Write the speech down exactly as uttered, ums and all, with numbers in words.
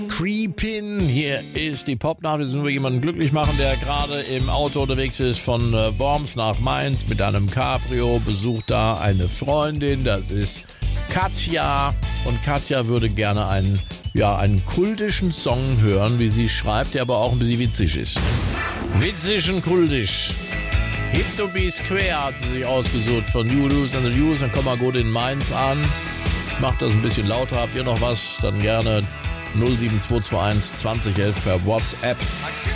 Creepin', hier ist die Popnacht. Wir müssen nur jemanden glücklich machen, der gerade im Auto unterwegs ist von äh, Worms nach Mainz mit einem Cabrio, besucht da eine Freundin, das ist Katja. Und Katja würde gerne einen, ja, einen kultischen Song hören, wie sie schreibt, der aber auch ein bisschen witzig ist. Witzig und kultisch. Hip to be square hat sie sich ausgesucht von New News and the News. Dann komm mal gut in Mainz an. Macht das ein bisschen lauter. Habt ihr noch was? Dann gerne null sieben zwei zwei eins zwanzig elf per WhatsApp.